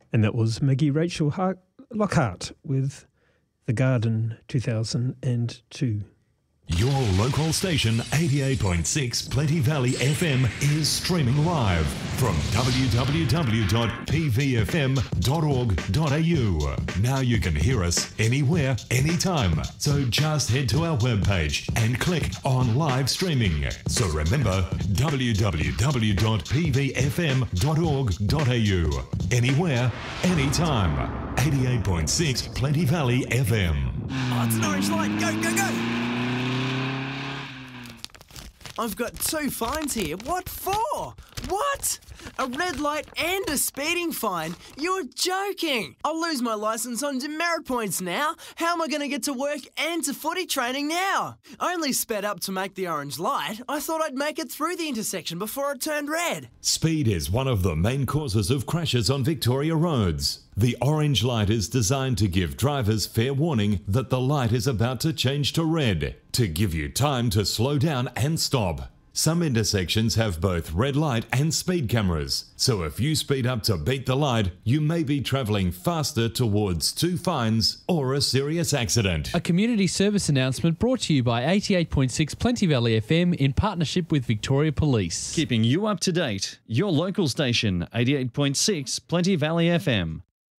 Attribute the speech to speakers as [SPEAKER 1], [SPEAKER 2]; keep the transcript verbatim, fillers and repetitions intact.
[SPEAKER 1] And that was Maggie Rachel Har- Lockhart with The Garden two thousand two.
[SPEAKER 2] Your local station, eighty-eight point six Plenty Valley F M, is streaming live from w w w dot p v f m dot org dot a u. Now you can hear us anywhere, anytime. So just head to our webpage and click on live streaming. So remember, w w w dot p v f m dot org dot a u. Anywhere, anytime. eighty-eight point six Plenty Valley F M.
[SPEAKER 3] Oh, it's an orange light. Go, go, go. I've got two fines here. What for? What? A red light and a speeding fine? You're joking. I'll lose my licence on demerit points now. How am I going to get to work and to footy training now? I only sped up to make the orange light. I thought I'd make it through the intersection before it turned red.
[SPEAKER 2] Speed is one of the main causes of crashes on Victoria roads. The orange light is designed to give drivers fair warning that the light is about to change to red, to give you time to slow down and stop. Some intersections have both red light and speed cameras, so if you speed up to beat the light, you may be travelling faster towards two fines or a serious accident.
[SPEAKER 4] A community service announcement brought to you by eighty-eight point six Plenty Valley F M in partnership with Victoria Police.
[SPEAKER 5] Keeping you up to date. Your local station, eighty-eight point six Plenty Valley F M.